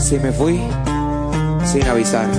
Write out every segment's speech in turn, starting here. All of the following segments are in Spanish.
Sí, me fui sin avisar.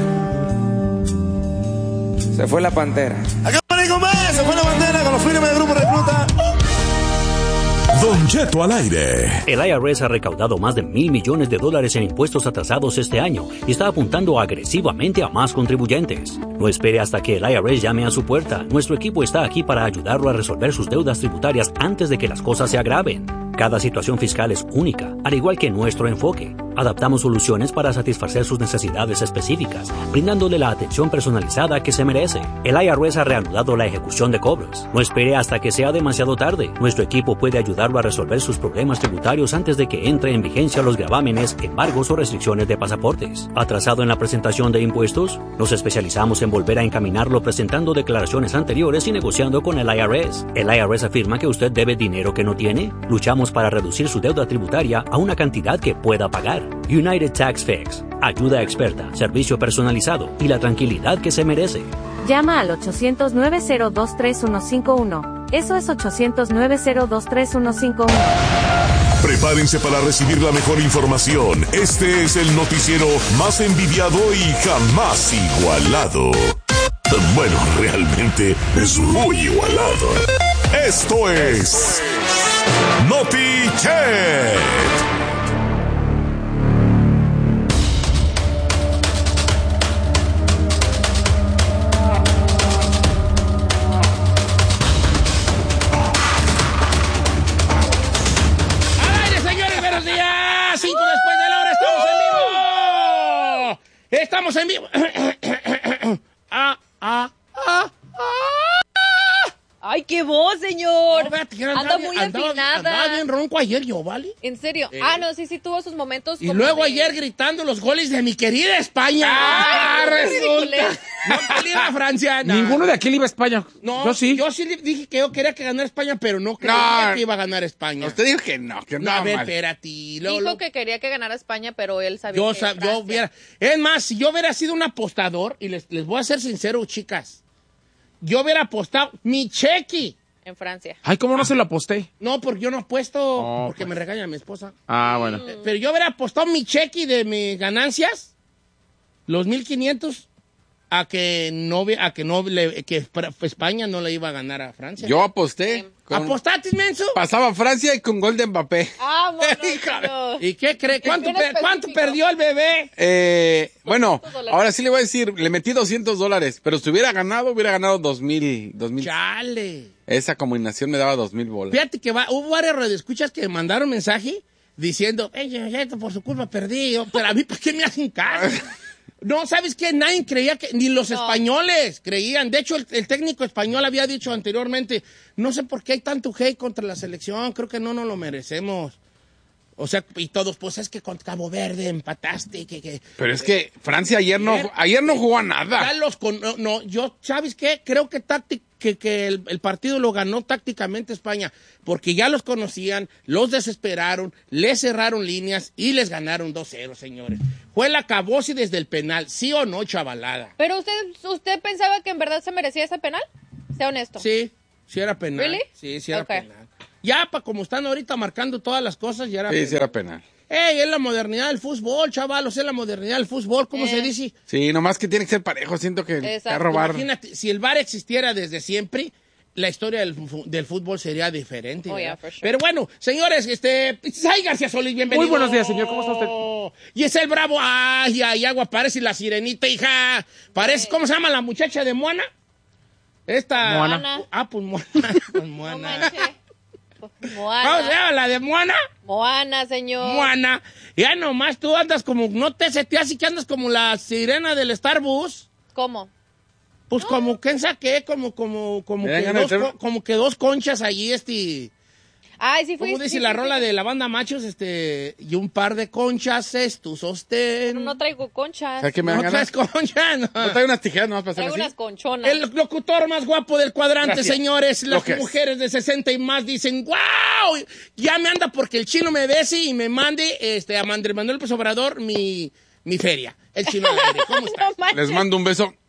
Se fue la pantera. Acá se fue la bandera con los firmes del Grupo Recluta. Don Cheto al aire. El IRS ha recaudado más de $1,000 millones en impuestos atrasados este año y está apuntando agresivamente a más contribuyentes. No espere hasta que el IRS llame a su puerta. Nuestro equipo está aquí para ayudarlo a resolver sus deudas tributarias antes de que las cosas se agraven. Cada situación fiscal es única, al igual que nuestro enfoque. Adaptamos soluciones para satisfacer sus necesidades específicas, brindándole la atención personalizada que se merece. El IRS ha reanudado la ejecución de cobros. No espere hasta que sea demasiado tarde. Nuestro equipo puede ayudarlo a resolver sus problemas tributarios antes de que entre en vigencia los gravámenes, embargos o restricciones de pasaportes. ¿Atrasado en la presentación de impuestos? Nos especializamos en volver a encaminarlo presentando declaraciones anteriores y negociando con el IRS. ¿El IRS afirma que usted debe dinero que no tiene? Luchamos para reducir su deuda tributaria a una cantidad que pueda pagar. United Tax Fix. Ayuda experta, servicio personalizado y la tranquilidad que se merece. Llama al 800-902-3151. Eso es 800-902-3151. Prepárense para recibir la mejor información. Este es el noticiero más envidiado y jamás igualado. Bueno, realmente es muy igualado. Esto es NotiChet. Estamos en vivo. Ay, qué voz, señor. No, fíjate, anda muy afinada. Andaba bien ronco ayer yo, ¿vale? ¿En serio? No, sí tuvo sus momentos. Y luego ayer gritando los goles de mi querida España. Resulta. No, que le iba a Francia. No. Ninguno de aquí le iba a España. No, yo sí. Yo sí dije que yo quería que ganara España, pero no creía que iba a ganar España. Usted dijo que no, que no. A ver, espérate. Dijo que quería que ganara España, pero él sabía yo hubiera... Es más, si yo hubiera sido un apostador, y les voy a ser sincero, chicas, yo hubiera apostado mi cheque en Francia. Ay, ¿cómo no se lo aposté? No, porque yo no apuesto, porque me regaña mi esposa. Bueno. Pero yo hubiera apostado mi cheque de mis ganancias, los 1,500, que España no le iba a ganar a Francia. Yo aposté. ¿Apostaste, menso? Pasaba Francia y con gol de Mbappé. No. ¿Y qué cree? ¿Cuánto perdió el bebé? Bueno, ahora sí le voy a decir, le metí $200, pero si hubiera ganado 2,000. Chale. Esa combinación me daba 2,000 bolas. Fíjate que hubo varios radioescuchas que mandaron mensaje diciendo, por su culpa perdí, pero a mí, ¿por qué me hacen caso? No, ¿sabes qué? Nadie creía que... Ni los españoles creían. De hecho, el técnico español había dicho anteriormente, no sé por qué hay tanto hate contra la selección, creo que no nos lo merecemos. O sea, y todos, pues es que con Cabo Verde empataste. Pero es que Francia ayer no jugó a nada. Yo, ¿sabes qué? Creo que el partido lo ganó tácticamente España, porque ya los conocían, los desesperaron, les cerraron líneas y les ganaron 2-0, señores. Fue el acabose desde el penal, ¿sí o no, chavalada? ¿Pero usted pensaba que en verdad se merecía ese penal? Sea honesto. Sí era penal. ¿Really? Sí era penal. Ya, como están ahorita marcando todas las cosas, ya era penal. Sí era penal. Es la modernidad del fútbol, chavalos, es la modernidad del fútbol, ¿cómo se dice? Sí, nomás que tiene que ser parejo, siento que te va a robar. Imagínate, si el VAR existiera desde siempre, la historia del fútbol sería diferente. For sure. Pero bueno, señores, Say García Solís, bienvenido. Muy buenos días, señor, ¿cómo está usted? Y es el Bravo, ay, agua, parece la sirenita, hija. Parece, ¿cómo se llama la muchacha de Moana? Moana. Pues Moana. Pues Moana. No manches. Moana. ¿Cómo se llama la de Moana? Moana, señor. Moana. Ya nomás tú andas como, no te se te hace que andas como la sirena del Starbus. ¿Cómo? Pues como, ¿quién saqué? Como que dos conchas allí, Ay, sí fui. ¿Cómo dice la rola de la banda Machos? Y un par de conchas es tu sostén. Pero no traigo conchas. ¿Sabes qué me dan ganas? ¿No traes conchas? No traigo unas tijeras nomás para hacer Traigo así. unas conchonas. El locutor más guapo del cuadrante, Gracias. señores. Las mujeres de 60 y más dicen, ¡wow! Ya me anda porque el chino me bese y me mande a Andrés Manuel López Obrador mi feria. El chino al aire. ¿Cómo estás? No manches. Les mando un beso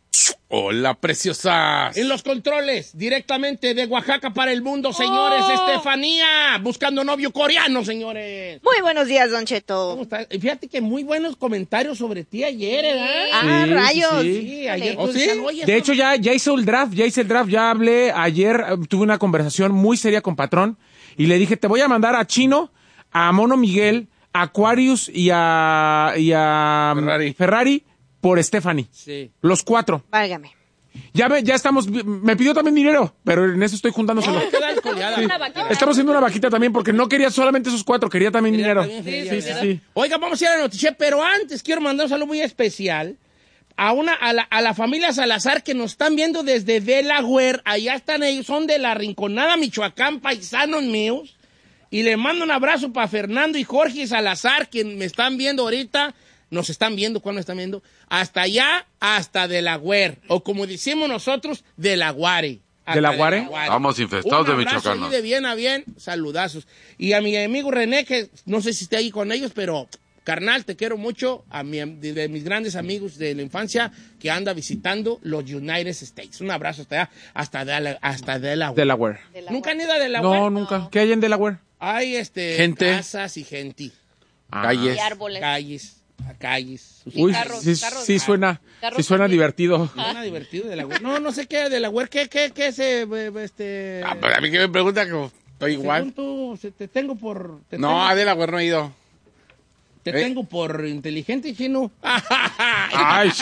Hola, preciosas. En los controles, directamente de Oaxaca para el mundo, señores. Estefanía, buscando novio coreano, señores. Muy buenos días, Don Cheto. ¿Cómo estás? Fíjate que muy buenos comentarios sobre ti ayer, ¿verdad? Ah, Sí, rayos. Sí, ayer. ¿Oh, pues, sí? decían, oye, De hecho, ya hice el draft, ya hablé ayer, tuve una conversación muy seria con Patrón y le dije, te voy a mandar a Chino, a Mono Miguel, a Aquarius y a Ferrari por Stephanie. Sí. Los 4. Válgame. Ya estamos, me pidió también dinero, pero en eso estoy juntándoselo. No, queda colgada. Una vaquita. Estamos haciendo una vaquita también porque no quería solamente esos 4, quería también dinero. También, Sí. Oiga, vamos a ir a la noticia, pero antes quiero mandar un saludo muy especial a la familia Salazar que nos están viendo desde Delaware. Allá están ellos, son de la Rinconada, Michoacán, paisanos míos. Y le mando un abrazo para Fernando y Jorge Salazar, que me están viendo ahorita. Nos están viendo, ¿cuándo están viendo? Hasta allá, hasta Delaware. O como decimos nosotros, Delaguare. ¿Delaguare? Estamos infestados de michoacanos. De bien a bien, saludazos. Y a mi amigo René, que no sé si esté ahí con ellos, pero carnal, te quiero mucho. De mis grandes amigos de la infancia que anda visitando los United States. Un abrazo hasta Delaware. Delaware. ¿Nunca han ido a Delaware? No, nunca. ¿Qué hay en Delaware? Hay Gente. casas y gente. Calles. Y árboles. Calles. Uy, carros, sí, carros. sí suena Carros suena también. divertido. Suena divertido Delaware. No sé qué Delaware. ¿Qué es Pero a mí que me pregunta que estoy igual. Según tú, te tengo por... No, a Delaware no he ido. Te tengo por inteligente, chino. Ay.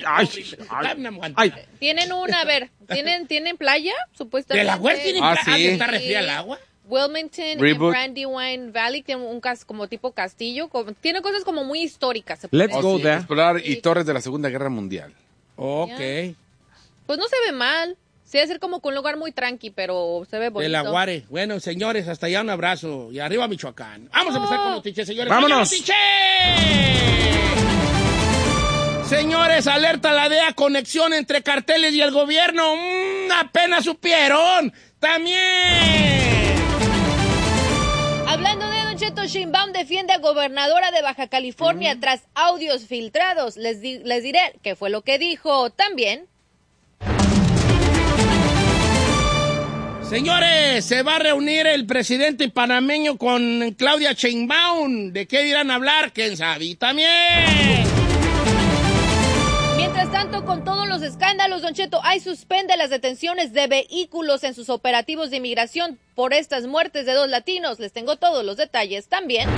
Tienen una, a ver, ¿tienen playa? Supuestamente. ¿Delaware tiene Ah, playa? sí. ¿Está refría el agua? Wilmington Reboot. y Brandywine Valley tiene un como tipo castillo. Tiene cosas como muy históricas. se puede Let's decir. go there. Explorar y torres de la Segunda Guerra Mundial. Ok. Pues no se ve mal. Sí, debe ser como que un lugar muy tranqui, pero se ve bonito. Delaware. Bueno, señores, hasta allá un abrazo. Y arriba Michoacán. Vamos a empezar con Notiche, señores. ¡Vámonos! ¡Notiche! Señores, alerta la DEA, conexión entre carteles y el gobierno. Apenas supieron. También. Hablando de Don Cheto, Sheinbaum defiende a gobernadora de Baja California tras audios filtrados. Les diré qué fue lo que dijo también. Señores, se va a reunir el presidente panameño con Claudia Sheinbaum. ¿De qué irán a hablar? ¿Quién sabe? Y también. Mientras tanto, con todos los escándalos, Don Cheto, hay suspende las detenciones de vehículos en sus operativos de inmigración por estas muertes de 2 latinos. Les tengo todos los detalles también.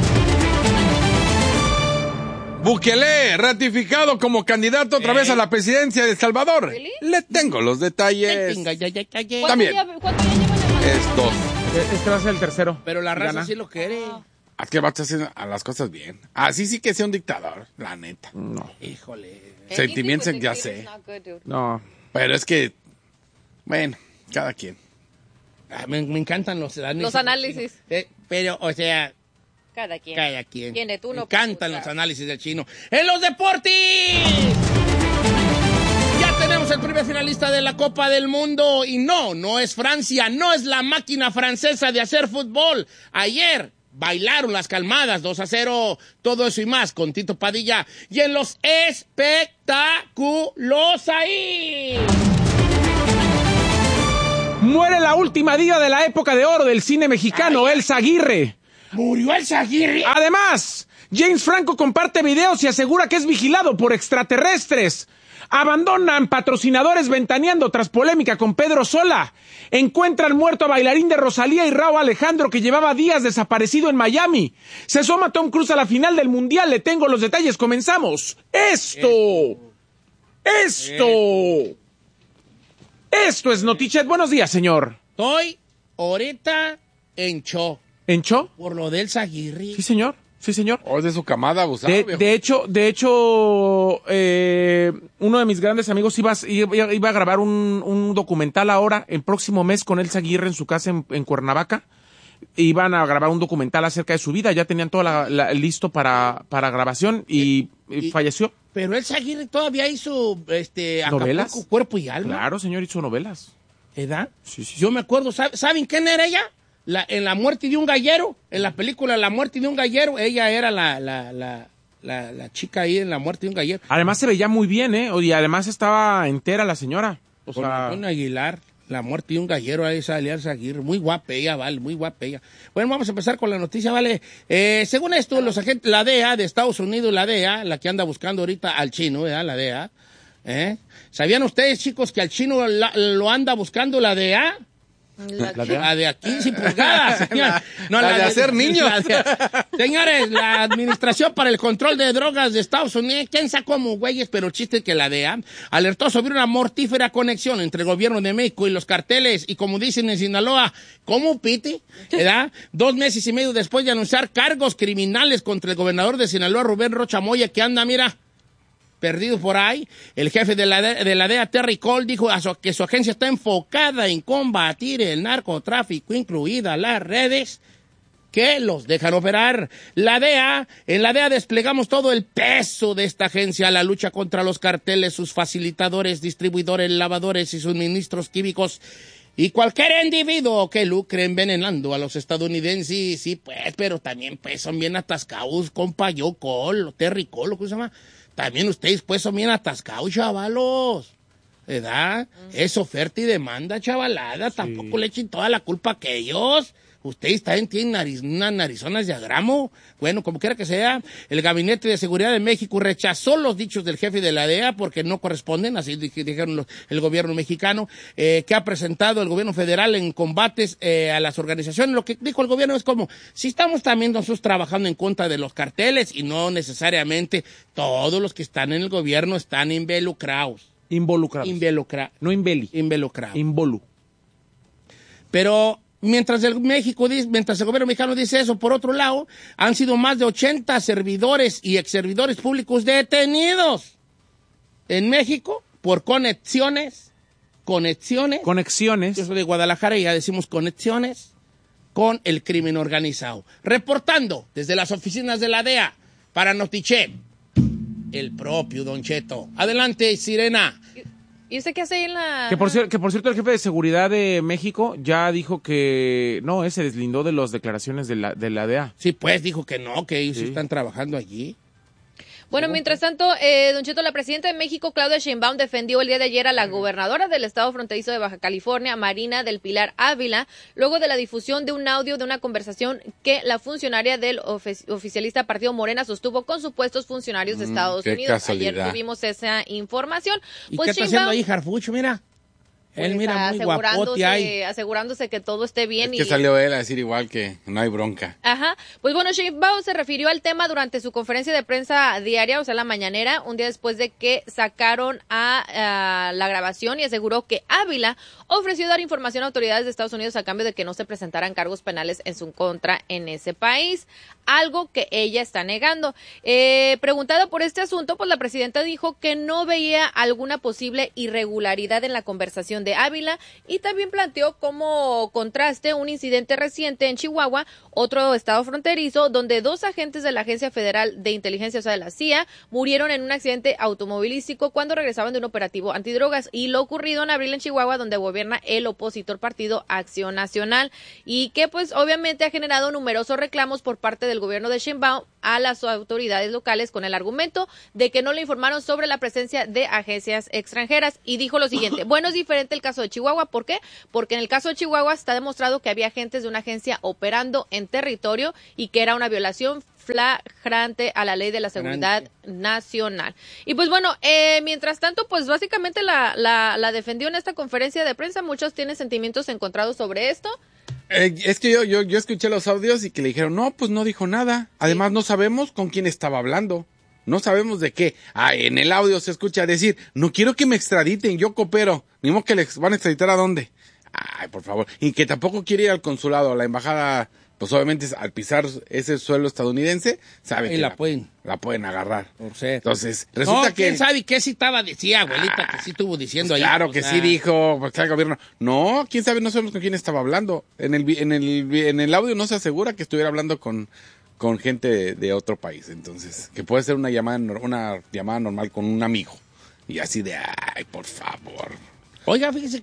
Bukele, ratificado como candidato otra vez a la presidencia de El Salvador. ¿Really? Le tengo los detalles. Venga, ya. También. ¿Cuánto ya llevan en mano? Es 2. Este va a ser el tercero. Pero la raza Gana. sí lo quiere. Es que vas a hacer a las cosas bien. Así sí que sea un dictador, la neta. No. Híjole. Sentimientos Anything ya with dictators sé. is not good, dude. No. Pero es que, bueno, cada quien. Me encantan los análisis. Los análisis. Pero, o sea, Cada quien. cada quien. Tiene tú, Me no encantan puedes los usar. análisis del chino. ¡En los deportes! Ya tenemos el primer finalista de la Copa del Mundo. Y no es Francia, no es la máquina francesa de hacer fútbol. Ayer bailaron las calmadas, 2-0, todo eso y más con Tito Padilla. Y en los espectáculos ahí. Muere la última diva de la época de oro del cine mexicano, Elsa Aguirre. ¿Murió el Aguirre? Además, James Franco comparte videos y asegura que es vigilado por extraterrestres. Abandonan patrocinadores ventaneando tras polémica con Pedro Sola. Encuentran muerto a bailarín de Rosalía y Rauw Alejandro que llevaba días desaparecido en Miami. Se suma Tom Cruise a la final del Mundial. Le tengo los detalles. Comenzamos. Esto es Notichet. Buenos días, señor. Estoy ahorita en show ¿En show? por lo del Aguirre. Sí, señor. Sí, señor. O es de su camada abusada, viejo. De hecho, uno de mis grandes amigos iba a grabar un documental ahora, el próximo mes, con Elsa Aguirre en su casa en Cuernavaca. Iban a grabar un documental acerca de su vida, ya tenían todo listo para grabación y falleció. Pero Elsa Aguirre todavía hizo ¿Novelas? Acapulco, Cuerpo y Alma. Claro, señor, hizo novelas. ¿Verdad? Sí. Yo me acuerdo, ¿saben quién era ella? En La muerte de un gallero, en la película La muerte de un gallero, ella era la la chica ahí en la muerte de un gallero. Además se veía muy bien, y además estaba entera la señora. O Con sea, Antonio Aguilar, la muerte de un gallero, a esa Alianza Aguirre. Muy guapa ella, vale, muy guapa ella. Bueno, vamos a empezar con la noticia, vale. Según esto, los agentes, la DEA de Estados Unidos, la DEA, la que anda buscando ahorita al chino, ¿verdad? La DEA. ¿Sabían ustedes, chicos, que al chino lo anda buscando la DEA? La de 15 pulgadas, señor. No, la de hacer niños. Señores, la Administración para el Control de Drogas de Estados Unidos, quién sabe cómo, güeyes, pero el chiste es que la DEA alertó sobre una mortífera conexión entre el gobierno de México y los carteles, y como dicen en Sinaloa, ¿cómo, piti? ¿Verdad? 2 meses y medio después de anunciar cargos criminales contra el gobernador de Sinaloa, Rubén Rocha Moya, que anda, mira, perdido por ahí. El jefe de la DEA, Terry Cole, dijo que su agencia está enfocada en combatir el narcotráfico, incluidas las redes que los dejan operar. En la DEA desplegamos todo el peso de esta agencia a la lucha contra los carteles, sus facilitadores, distribuidores, lavadores y suministros químicos y cualquier individuo que lucre envenenando a los estadounidenses. Sí, pues, pero también pues son bien atascados, compa, Terry Cole, ¿cómo se llama? También ustedes, pues, son bien atascados, chavalos, ¿verdad? Es oferta y demanda, chavalada. Sí. Tampoco le echen toda la culpa a aquellos. Ustedes también tienen unas narizonas de agramo. Bueno, como quiera que sea, el Gabinete de Seguridad de México rechazó los dichos del jefe de la DEA porque no corresponden, así dijeron el gobierno mexicano, que ha presentado el gobierno federal en combates a las organizaciones. Lo que dijo el gobierno es como, si estamos también nosotros trabajando en contra de los carteles y no necesariamente todos los que están en el gobierno están involucrados. No imbeli. Involucrados. Involu. Pero mientras el gobierno mexicano dice eso, por otro lado, han sido más de 80 servidores y exservidores públicos detenidos en México por conexiones. Yo soy de Guadalajara y ya decimos conexiones con el crimen organizado. Reportando desde las oficinas de la DEA para Notiche, el propio Don Cheto. Adelante, Sirena. ¿Y usted qué hace ahí en la...? Que por cierto, el jefe de seguridad de México ya dijo que no, se deslindó de las declaraciones de la DEA. Sí, pues, dijo que no, que ellos están trabajando allí. Bueno, mientras tanto, Don Cheto, la presidenta de México, Claudia Sheinbaum, defendió el día de ayer a la gobernadora del estado fronterizo de Baja California, Marina del Pilar Ávila, luego de la difusión de un audio de una conversación que la funcionaria del oficialista Partido Morena sostuvo con supuestos funcionarios de Estados Unidos. Casualidad. Ayer tuvimos esa información. ¿Y qué está haciendo ahí, Harfucho? Mira. Pues él mira muy guapote ahí. Asegurándose que todo esté bien. Es que salió él a decir igual que no hay bronca. Ajá. Pues bueno, Sheinbaum se refirió al tema durante su conferencia de prensa diaria, o sea, la mañanera, un día después de que sacaron a la grabación, y aseguró que Ávila ofreció dar información a autoridades de Estados Unidos a cambio de que no se presentaran cargos penales en su contra en ese país, algo que ella está negando. Preguntada por este asunto, pues la presidenta dijo que no veía alguna posible irregularidad en la conversación de Ávila, y también planteó como contraste un incidente reciente en Chihuahua, otro estado fronterizo, donde 2 agentes de la Agencia Federal de Inteligencia, o sea, de la CIA, murieron en un accidente automovilístico cuando regresaban de un operativo antidrogas, y lo ocurrido en abril en Chihuahua, donde gobierna el opositor Partido Acción Nacional, y que pues obviamente ha generado numerosos reclamos por parte del gobierno de Sheinbaum a las autoridades locales con el argumento de que no le informaron sobre la presencia de agencias extranjeras, y dijo lo siguiente: bueno, es diferente el caso de Chihuahua. ¿Por qué? Porque en el caso de Chihuahua está demostrado que había agentes de una agencia operando en territorio y que era una violación flagrante a la ley de la seguridad nacional. Y pues bueno, mientras tanto, pues básicamente la defendió en esta conferencia de prensa. Muchos tienen sentimientos encontrados sobre esto. Es que yo escuché los audios y que le dijeron, no, pues no dijo nada. Además, no sabemos con quién estaba hablando. No sabemos de qué. En el audio se escucha decir, no quiero que me extraditen, yo coopero. Ni modo que les van a extraditar ¿a dónde? Ay, por favor. Y que tampoco quiere ir al consulado, a la embajada. Pues obviamente al pisar ese suelo estadounidense, sabe que la pueden agarrar. Entonces, resulta que... ¿Quién sabe qué sí decía, abuelita, que sí estuvo diciendo pues ahí? Claro que sí dijo, pues el gobierno. No, quién sabe, no sabemos con quién estaba hablando. En el audio no se asegura que estuviera hablando con gente de otro país. Entonces, que puede ser una llamada normal con un amigo. Y así de, ay, por favor. Oiga, fíjese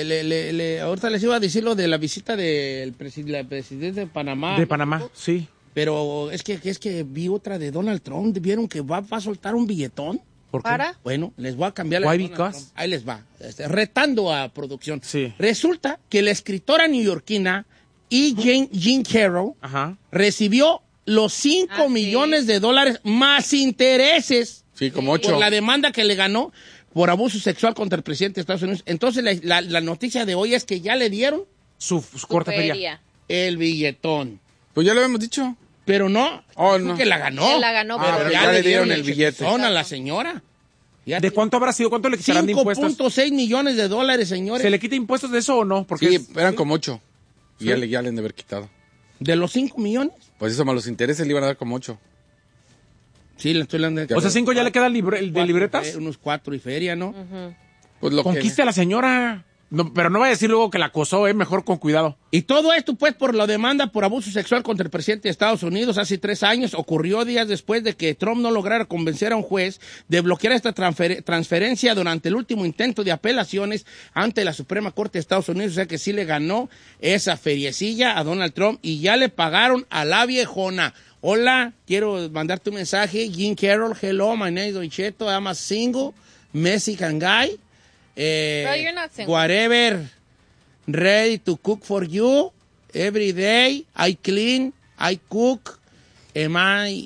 que ahorita les iba a decir lo de la visita del presidente de Panamá. De Panamá, sí. Pero es que vi otra de Donald Trump. ¿Vieron que va a soltar un billetón? ¿Por qué? ¿Para? Bueno, les voy a cambiar la Why de Donald because? Trump. Ahí les va. Retando a producción. Sí. Resulta que la escritora neoyorquina Jean Carroll Ajá. recibió los 5 millones de dólares más intereses Sí, como 8. por la demanda que le ganó por abuso sexual contra el presidente de Estados Unidos. Entonces, la noticia de hoy es que ya le dieron Su corta feria. el billetón. Pues ya lo habíamos dicho. Pero no, Oh, dijo no. que la ganó. Él la ganó, pero ya le dieron el billete. billetón a la señora. ¿De cuánto habrá sido? ¿Cuánto le quitarán de impuestos? 5.6 millones de dólares, señores. ¿Se le quita impuestos de eso o no? Porque Sí, eran como 8. Y ya le han de haber quitado. ¿De los 5 millones? Pues eso, más los intereses le iban a dar como 8. Sí, le estoy hablando de... O sea, 5 ya le queda el de libretas. Unos 4 y feria, ¿no? Pues lo Conquiste a la señora. No, pero no vaya a decir luego que la acosó, mejor con cuidado. Y todo esto, pues, por la demanda por abuso sexual contra el presidente de Estados Unidos hace 3 años, ocurrió días después de que Trump no lograra convencer a un juez de bloquear esta transferencia durante el último intento de apelaciones ante la Suprema Corte de Estados Unidos. O sea que sí le ganó esa feriecilla a Donald Trump y ya le pagaron a la viejona. Hola, quiero mandarte un mensaje. Jean Carroll, hello, my name is Don Cheto, I'm a single Mexican guy. you're not single. Whatever, ready to cook for you every day. I clean, I cook. I'm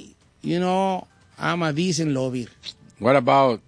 a decent lover. What about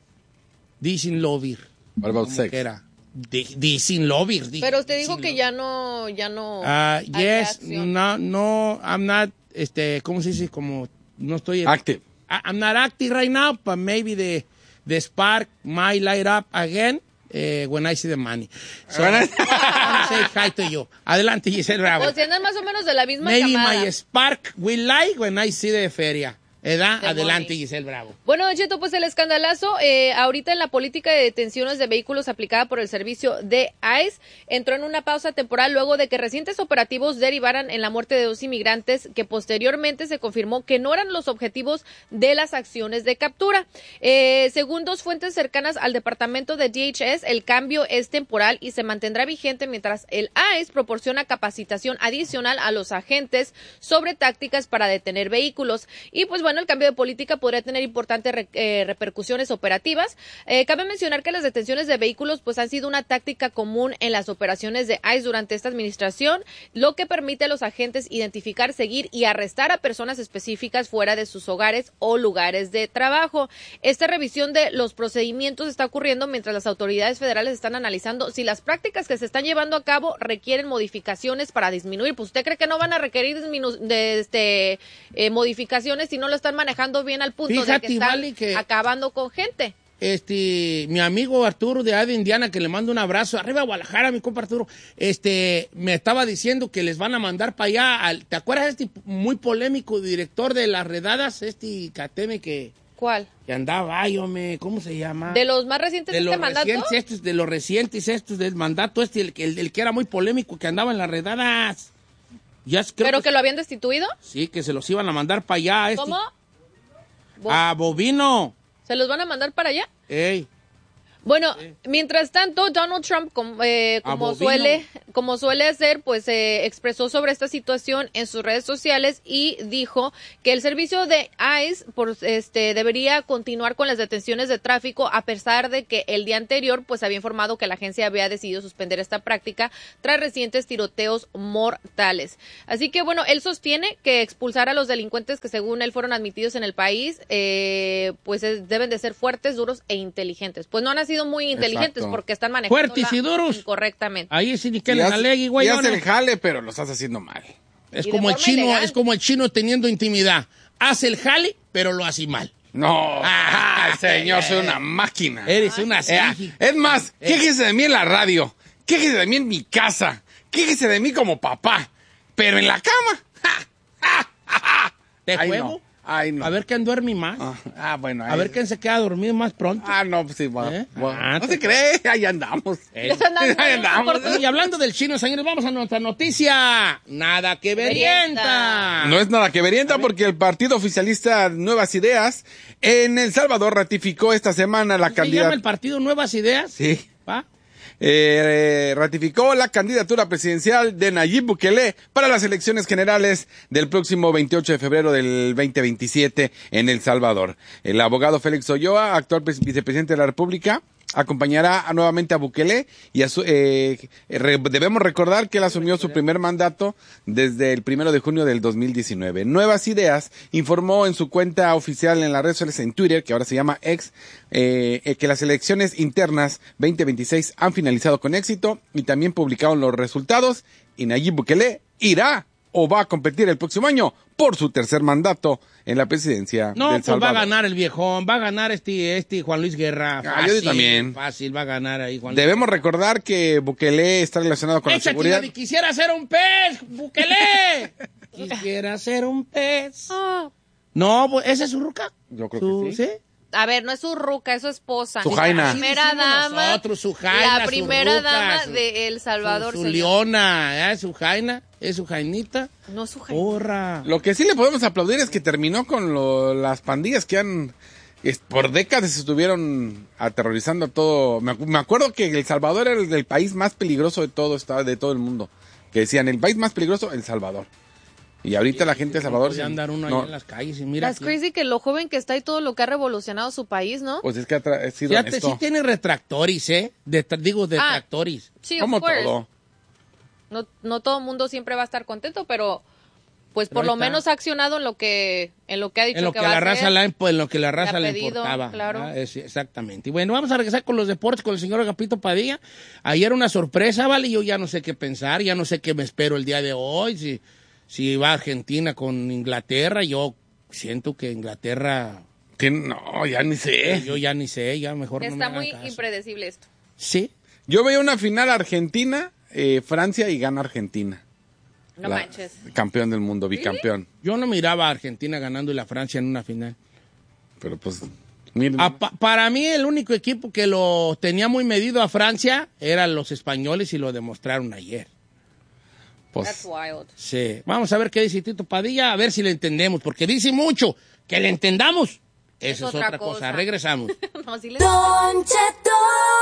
sex? ¿Qué era? Decent lover. Pero usted dijo que ya no hay Yes, acción. no, I'm not, ¿cómo se dice? Como no estoy... Active. I'm not active right now, but maybe the spark might light up again when I see the money. So, I want to say hi to you. Adelante, Giselle Bravo. O sea, andan más o menos de la misma Maybe camada. my spark will light when I see the feria. ¿Edad? The Adelante, money. Giselle Bravo. Bueno, Don Cheto, pues el escandalazo ahorita en la política de detenciones de vehículos aplicada por el servicio de ICE entró en una pausa temporal luego de que recientes operativos derivaran en la muerte de 2 inmigrantes que posteriormente se confirmó que no eran los objetivos de las acciones de captura. Según 2 fuentes cercanas al departamento de DHS, el cambio es temporal y se mantendrá vigente mientras el ICE proporciona capacitación adicional a los agentes sobre tácticas para detener vehículos. Y pues bueno, el cambio de política podría tener importantes repercusiones operativas. Cabe mencionar que las detenciones de vehículos pues han sido una táctica común en las operaciones de ICE durante esta administración, lo que permite a los agentes identificar, seguir y arrestar a personas específicas fuera de sus hogares o lugares de trabajo. Esta revisión de los procedimientos está ocurriendo mientras las autoridades federales están analizando si las prácticas que se están llevando a cabo requieren modificaciones para disminuir. Pues usted cree que no van a requerir modificaciones si no lo están manejando bien al punto Fíjate, de que están vale, que- acabando con gente. Mi amigo Arturo de Ada Indiana, que le mando un abrazo, arriba a Guadalajara, mi compa Arturo, me estaba diciendo que les van a mandar para allá, ¿te acuerdas de este muy polémico director de las redadas, Cateme que ¿Cuál? andaba, ¿cómo se llama? ¿De los más recientes de este mandato? De los recientes estos del mandato, el que era muy polémico, que andaba en las redadas. ¿Pero que lo habían destituido? Sí, que se los iban a mandar para allá. ¿Cómo? A Bovino. ¿Se los van a mandar para allá? Ey. Bueno, mientras tanto, Donald Trump, como suele hacer, pues expresó sobre esta situación en sus redes sociales y dijo que el servicio de ICE debería continuar con las detenciones de tráfico a pesar de que el día anterior pues había informado que la agencia había decidido suspender esta práctica tras recientes tiroteos mortales. Así que bueno, él sostiene que expulsar a los delincuentes que según él fueron admitidos en el país deben de ser fuertes, duros e inteligentes. Pues no han sido muy inteligentes. Exacto. Porque están manejando fuertes y duros incorrectamente. Ahí sí ni que les alegui, güey. Y hace el jale, pero lo estás haciendo mal. Es como el chino teniendo intimidad. Hace el jale, pero lo hace mal. No, señor, soy una máquina. Eres una Es más, quéjese de mí en la radio, quéjese de mí en mi casa, quéjese de mí como papá, pero en la cama. ¿Te juego? No. Ay, no. A ver quién duerme más. Bueno. A ver quién se queda dormido más pronto. No, pues sí, bueno. No se cree, ahí andamos. Ahí andamos. Y hablando del chino, señores, vamos a nuestra noticia. Nada que verienta. No es nada que verienta porque el partido oficialista Nuevas Ideas en El Salvador ratificó esta semana la candidatura. ¿Se llama el partido Nuevas Ideas? Sí. ¿Va? ratificó la candidatura presidencial de Nayib Bukele para las elecciones generales del próximo 28 de febrero del 2027 en El Salvador. El abogado Félix Ulloa, actual vicepresidente de la República, acompañará nuevamente a Bukele y debemos recordar que él asumió su primer mandato desde el 1 de junio del 2019. Nuevas Ideas informó en su cuenta oficial en las redes sociales en Twitter, que ahora se llama X, que las elecciones internas 2026 han finalizado con éxito y también publicaron los resultados y Nayib Bukele irá o va a competir el próximo año por su tercer mandato en la presidencia del Salvador. No, pues va a ganar el viejón, va a ganar este Juan Luis Guerra. Fácil, yo también. Fácil, va a ganar ahí Juan Luis. Debemos recordar que Bukele está relacionado con la seguridad. Quisiera ser un pez, Bukele. Quisiera ser un pez. No, pues, ¿esa es su ruca? Yo creo que sí. A ver, no es su ruca, es su esposa. Su jaina. La primera dama. Nosotros, su jaina, la primera su ruca, dama de El Salvador. Su leona, su jaina, es su jainita. No su jaina. Porra. Lo que sí le podemos aplaudir es que terminó con las pandillas que por décadas estuvieron aterrorizando a todo. Me acuerdo que El Salvador era el país más peligroso de todo el mundo. Que decían, el país más peligroso, El Salvador. Y ahorita la gente de Salvador... Puede andar uno ahí en las calles y mira... Es crazy que lo joven que está y todo lo que ha revolucionado su país, ¿no? Pues es que ha sido sí tiene retractores, detractores. Sí, como of course. todo. No todo el mundo siempre va a estar contento, pero pues por lo menos ha accionado en lo que ha dicho en lo que que va la a raza hacer. en lo que la raza Le ha le pedido, importaba. claro. Exactamente. Y bueno, vamos a regresar con los deportes con el señor Agapito Padilla. Ayer una sorpresa, ¿vale? Yo ya no sé qué pensar, ya no sé qué me espero el día de hoy. Si va Argentina con Inglaterra, yo siento que Inglaterra... No, ya ni sé. Yo ya ni sé, ya mejor Está no me hagan muy caso. impredecible esto. Sí. Yo veo una final Argentina, Francia y gana Argentina. No manches. Campeón del mundo, bicampeón. Yo no miraba a Argentina ganando y la Francia en una final. Pero pues... miren. Para mí el único equipo que lo tenía muy medido a Francia eran los españoles y lo demostraron ayer. Pues, That's wild. Sí. Vamos a ver qué dice Tito Padilla, a ver si le entendemos, porque dice mucho que le entendamos. Esa es otra cosa. Regresamos. No, sí le... Don Cheto.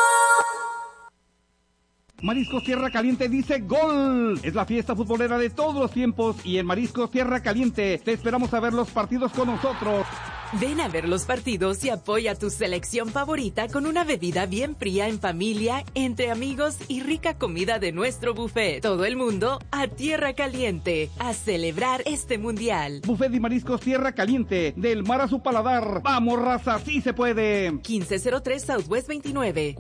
Mariscos Tierra Caliente dice ¡gol! Es la fiesta futbolera de todos los tiempos y en Mariscos Tierra Caliente te esperamos a ver los partidos con nosotros. Ven a ver los partidos y apoya tu selección favorita con una bebida bien fría en familia, entre amigos y rica comida de nuestro buffet. Todo el mundo a Tierra Caliente, a celebrar este mundial. Buffet de Mariscos Tierra Caliente, del mar a su paladar. ¡Vamos, raza! ¡Sí se puede! 1503 Southwest 29,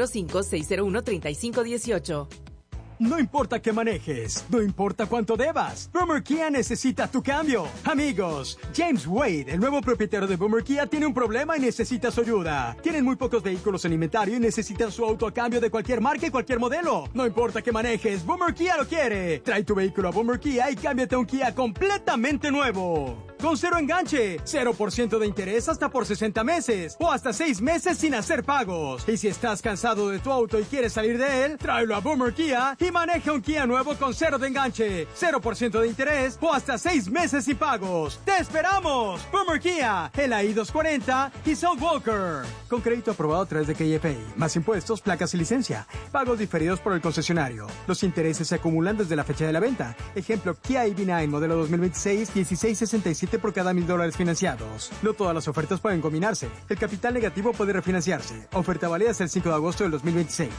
405-601-3518. No importa qué manejes, no importa cuánto debas, Boomer Kia necesita tu cambio. Amigos, James Wade, el nuevo propietario de Boomer Kia, tiene un problema y necesita su ayuda. Tienen muy pocos vehículos en inventario y necesitan su auto a cambio de cualquier marca y cualquier modelo. No importa qué manejes, Boomer Kia lo quiere. Trae tu vehículo a Boomer Kia y cámbiate a un Kia completamente nuevo. Con cero enganche, 0% de interés hasta por 60 meses o hasta 6 meses sin hacer pagos. Y si estás cansado de tu auto y quieres salir de él, tráelo a Boomer Kia y maneja un Kia nuevo con cero de enganche, 0% de interés o hasta 6 meses sin pagos. ¡Te esperamos! Boomer Kia, el I-240 y South Walker. Con crédito aprobado a través de KFI, más impuestos, placas y licencia. Pagos diferidos por el concesionario. Los intereses se acumulan desde la fecha de la venta. Ejemplo, Kia EV9 modelo 2026, 1667 por cada $1,000 financiados. No todas las ofertas pueden combinarse. El capital negativo puede refinanciarse. Oferta válida hasta el 5 de agosto del 2026.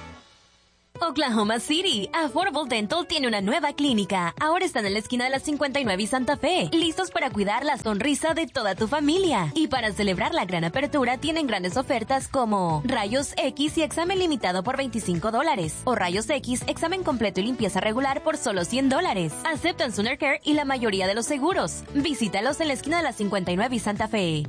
Oklahoma City, Affordable Dental tiene una nueva clínica. Ahora están en la esquina de la 59 y Santa Fe, listos para cuidar la sonrisa de toda tu familia. Y para celebrar la gran apertura, tienen grandes ofertas como Rayos X y examen limitado por $25, o Rayos X, examen completo y limpieza regular por solo $100. Aceptan Sooner Care y la mayoría de los seguros. Visítalos en la esquina de la 59 y Santa Fe,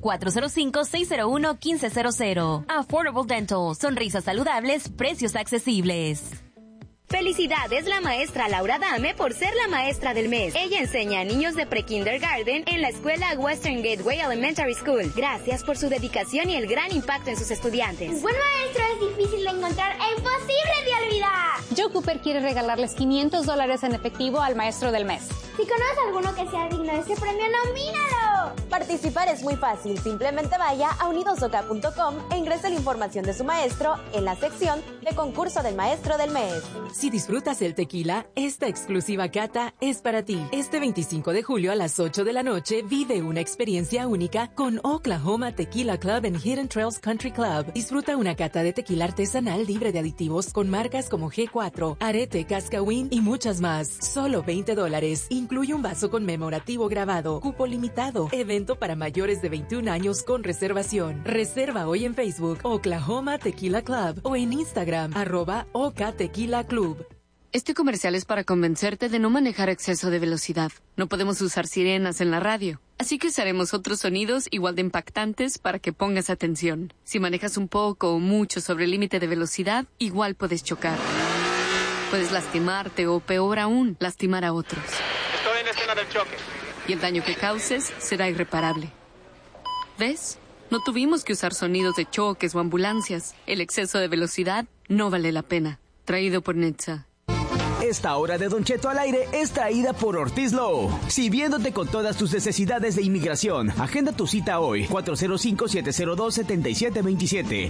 405-601-1500. Affordable Dental, sonrisas saludables, precios accesibles. Felicidades la maestra Laura Dame por ser la maestra del mes. Ella enseña a niños de pre-kindergarten en la escuela Western Gateway Elementary School. Gracias por su dedicación y el gran impacto en sus estudiantes. Un buen maestro es difícil de encontrar e imposible de olvidar. Joe Cooper quiere regalarles $500 en efectivo al maestro del mes. Si conoces a alguno que sea digno de este premio, nomínalo. Participar es muy fácil. Simplemente vaya a unidosoca.com e ingrese la información de su maestro en la sección de concurso del maestro del mes. Si disfrutas el tequila, esta exclusiva cata es para ti. Este 25 de julio a las 8 de la noche vive una experiencia única con Oklahoma Tequila Club en Hidden Trails Country Club. Disfruta una cata de tequila artesanal libre de aditivos con marcas como G4, Arete, Cascawin y muchas más. Solo $20. Incluye un vaso conmemorativo grabado. Cupo limitado. Evento para mayores de 21 años con reservación. Reserva hoy en Facebook Oklahoma Tequila Club o en Instagram @Oka Tequila Club. Este comercial es para convencerte de no manejar a exceso de velocidad. No podemos usar sirenas en la radio, así que usaremos otros sonidos igual de impactantes para que pongas atención. Si manejas un poco o mucho sobre el límite de velocidad, igual puedes chocar. Puedes lastimarte o, peor aún, lastimar a otros. Estoy en escena del choque. Y el daño que causes será irreparable. ¿Ves? No tuvimos que usar sonidos de choques o ambulancias. El exceso de velocidad no vale la pena. Traído por NHTSA. Esta hora de Don Cheto al aire es traída por Ortiz Law. Sirviéndote con todas tus necesidades de inmigración. Agenda tu cita hoy. 405-702-7727.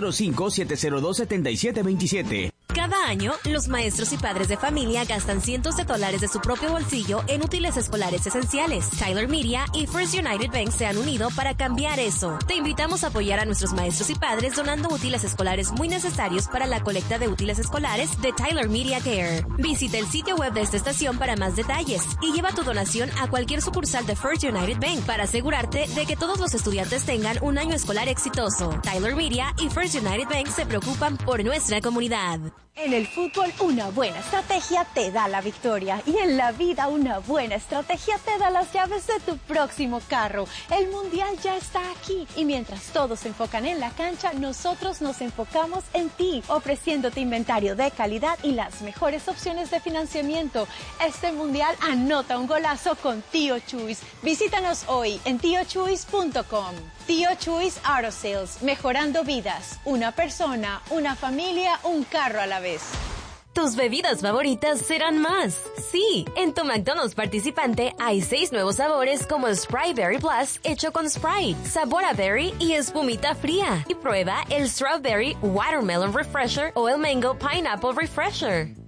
405-702-7727. Cada año, los maestros y padres de familia gastan cientos de dólares de su propio bolsillo en útiles escolares esenciales. Tyler Media y First United Bank se han unido para cambiar eso. Te invitamos a apoyar a nuestros maestros y padres donando útiles escolares muy necesarios para la colecta de útiles escolares de Tyler Media Care. Visita el sitio web de esta estación para más detalles y lleva tu donación a cualquier sucursal de First United Bank para asegurarte de que todos los estudiantes tengan un año escolar exitoso. Tyler Media y First United Bank se preocupan por nuestra comunidad. En el fútbol, una buena estrategia te da la victoria. Y en la vida, una buena estrategia te da las llaves de tu próximo carro. El Mundial ya está aquí. Y mientras todos se enfocan en la cancha, nosotros nos enfocamos en ti, ofreciéndote inventario de calidad y las mejores opciones de financiamiento. Este Mundial anota un golazo con Tío Chuys. Visítanos hoy en tiochuys.com. Tío Chuys Auto Sales, mejorando vidas. Una persona, una familia, un carro a la vez. Tus bebidas favoritas serán más. Sí, en tu McDonald's participante hay 6 nuevos sabores como el Sprite Berry Plus hecho con Sprite, sabor a berry y espumita fría. Y prueba el Strawberry Watermelon Refresher o el Mango Pineapple Refresher.